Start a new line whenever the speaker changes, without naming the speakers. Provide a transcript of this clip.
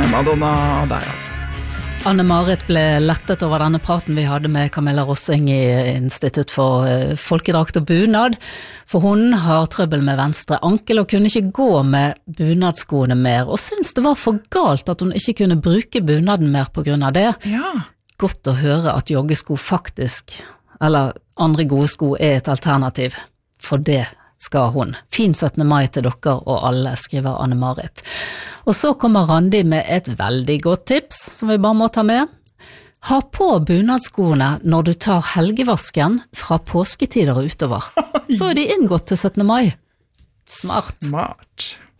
Madonna der, altså.
Anne-Marit ble lettet over denne praten vi hadde med Camilla Rossing i Institutt for folkedrakt og bunad, for hun har trøbbel med venstre ankel og kunne ikke gå med bunadskoene mer, og syntes det var for galt at hun ikke kunne bruke bunaden mer på grunn av det.
Ja.
Godt å høre at joggesko faktisk, eller andre gode sko, et alternativ, for det skal hun. Fin 17. mai til dere og alle, skriver Anne-Marit. Og så kommer Randi med et veldig godt tips, som vi bare må ta med. Ha på bunadskoene når du tar helgevasken fra påsketider og utover. Så de inngått til 17. mai. Smart.
Smart.